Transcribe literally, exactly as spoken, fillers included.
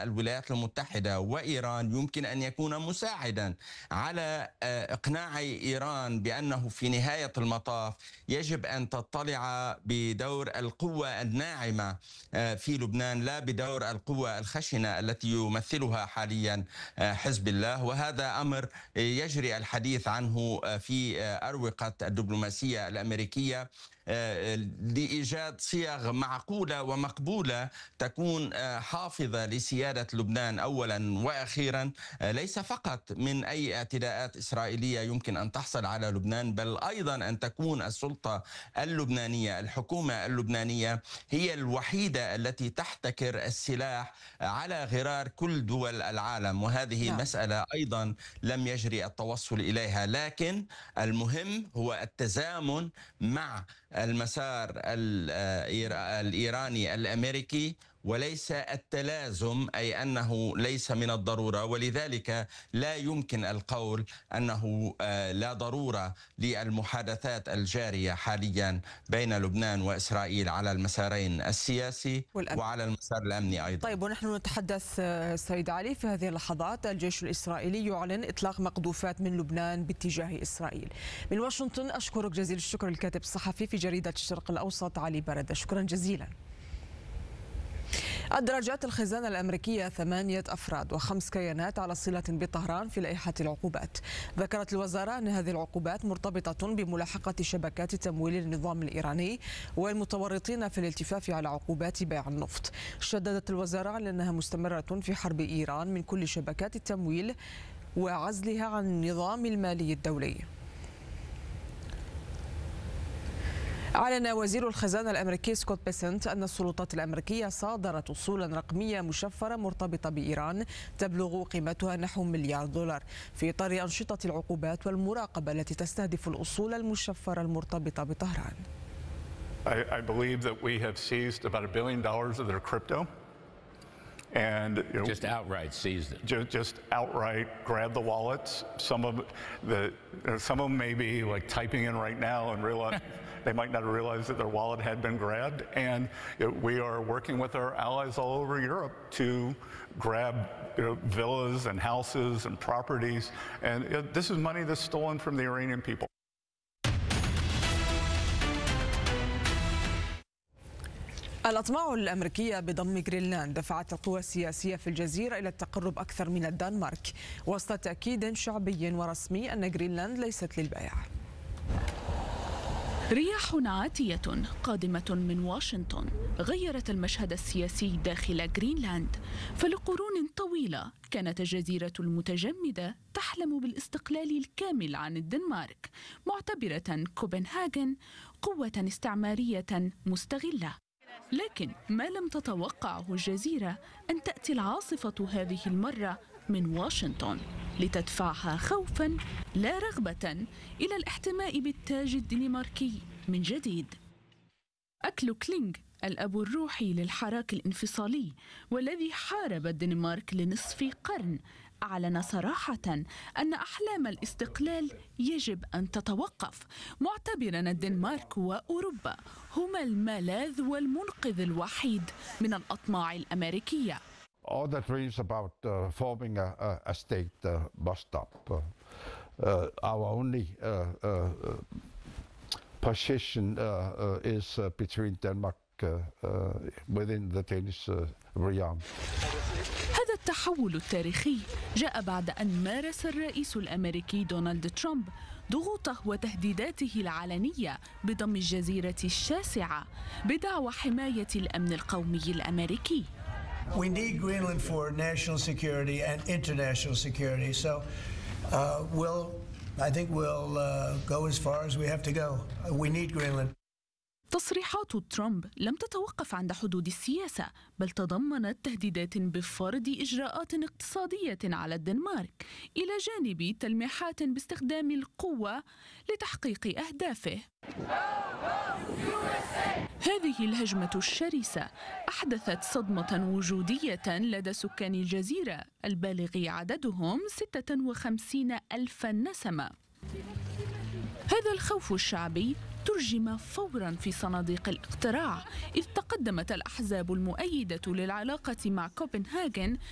الولايات المتحدة وإيران يمكن أن يكون مساعدا على إقناع إيران بأنه في نهاية المطاف يجب أن تطلع بدور القوة الناعمة في لبنان لا بدور القوة الخشنة التي يمثلها حاليا حزب الله. وهذا أمر يجري الحديث عنه في أروقة الدبلوماسية الأمريكية لإيجاد صيغ معقولة ومقبولة تكون حافظة لسيادة لبنان أولا وأخيرا، ليس فقط من أي اعتداءات إسرائيلية يمكن أن تحصل على لبنان، بل أيضا أن تكون السلطة اللبنانية الحكومة اللبنانية هي الوحيدة التي تحتكر السلاح على غرار كل دول العالم. وهذه نعم. مسألة أيضا لم يجري التوصل إليها، لكن المهم هو التزامن مع المسار الإيراني الأمريكي وليس التلازم، أي أنه ليس من الضرورة. ولذلك لا يمكن القول أنه لا ضرورة للمحادثات الجارية حاليا بين لبنان وإسرائيل على المسارين السياسي والأمن. وعلى المسار الأمني أيضا. طيب، ونحن نتحدث سيد علي في هذه اللحظات الجيش الإسرائيلي يعلن إطلاق مقذوفات من لبنان باتجاه إسرائيل. من واشنطن أشكرك جزيل الشكر الكاتب الصحفي في جريدة الشرق الأوسط علي بردة، شكرا جزيلا. أدرجت الخزانة الأمريكية ثمانية أفراد وخمس كيانات على صلة بطهران في لائحة العقوبات. ذكرت الوزارة أن هذه العقوبات مرتبطة بملاحقة شبكات تمويل النظام الإيراني والمتورطين في الالتفاف على عقوبات بيع النفط. شددت الوزارة على أنها مستمرة في حرب إيران من كل شبكات التمويل وعزلها عن النظام المالي الدولي. أعلن وزير الخزانة الأمريكي سكوت بيسنت أن السلطات الأمريكية صادرت أصولا رقمية مشفرة مرتبطة بإيران تبلغ قيمتها نحو مليار دولار في إطار أنشطة العقوبات والمراقبة التي تستهدف الأصول المشفرة المرتبطة بطهران. I, I believe that we have seized about a billion dollars of their crypto. And you know, just outright seized it. Just, just outright grab the wallets. Some of the, some of them may be like typing in right now and realize they might not have realized that their wallet had been grabbed. And you know, we are working with our allies all over Europe to grab you know, villas and houses and properties. And you know, this is money that's stolen from the Iranian people. الأطماع الأمريكية بضم غرينلاند دفعت القوى السياسية في الجزيرة إلى التقرب أكثر من الدنمارك وسط تأكيد شعبي ورسمي أن غرينلاند ليست للبيع. رياح عاتية قادمة من واشنطن غيرت المشهد السياسي داخل غرينلاند، فلقرون طويلة كانت الجزيرة المتجمدة تحلم بالاستقلال الكامل عن الدنمارك، معتبرة كوبنهاجن قوة استعمارية مستغلة. لكن ما لم تتوقعه الجزيرة أن تأتي العاصفة هذه المرة من واشنطن لتدفعها خوفا لا رغبة إلى الاحتماء بالتاج الدنماركي من جديد. أكلو كلينغ الأب الروحي للحراك الانفصالي والذي حارب الدنمارك لنصف قرن أعلن صراحة أن أحلام الاستقلال يجب أن تتوقف، معتبرا الدنمارك وأوروبا هما الملاذ والمنقذ الوحيد من الأطماع الأمريكية. All the dreams about uh, forming a, a, a state uh, must stop. Uh, uh, our only uh, uh, position uh, uh, is uh, between Denmark uh, uh, within the Danish uh, realm. هذا التحول التاريخي جاء بعد أن مارس الرئيس الأمريكي دونالد ترامب ضغوطه وتهديداته العلنية بضم الجزيرة الشاسعة بدعوى حماية الأمن القومي الأمريكي. We need Greenland for national security and international security. So uh, we'll, I think we'll uh, go as far as we have to go. We need Greenland. تصريحات ترامب لم تتوقف عند حدود السياسة، بل تضمنت تهديدات بفرض إجراءات اقتصادية على الدنمارك إلى جانب تلميحات باستخدام القوة لتحقيق أهدافه. هذه الهجمة الشرسة أحدثت صدمة وجودية لدى سكان الجزيرة البالغ عددهم ستة وخمسين ألف نسمة. هذا الخوف الشعبي ترجم فورا في صناديق الاقتراع، إذ تقدمت الأحزاب المؤيدة للعلاقة مع كوبنهاجن